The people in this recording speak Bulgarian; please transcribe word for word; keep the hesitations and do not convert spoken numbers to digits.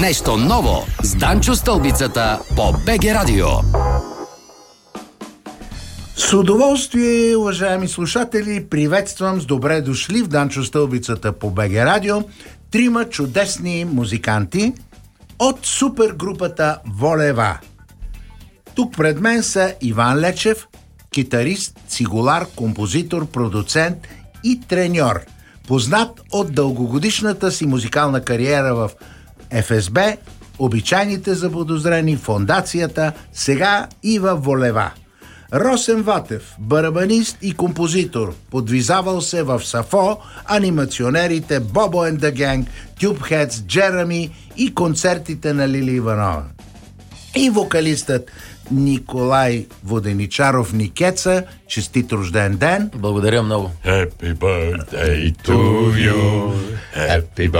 Нещо ново с Данчо Стълбицата по БГ Радио. С удоволствие, уважаеми слушатели, приветствам с добре дошли в Данчо Стълбицата по БГ Радио трима чудесни музиканти от супергрупата Волева. Тук пред мен са Иван Лечев, китарист, цигулар, композитор, продуцент и треньор, познат от дългогодишната си музикална кариера в Еф Ес Бе, Обичайните заподозрени, Фондацията, сега и във Волева. Росен Ватев, барабанист и композитор, подвизавал се в Сафо, анимационерите Бобо and the Gang, Тюбхедс, Джереми и концертите на Лили Иванова. И вокалистът Николай Воденичаров Никеца, честит рожден ден. Благодаря много. Happy birthday to you. Happy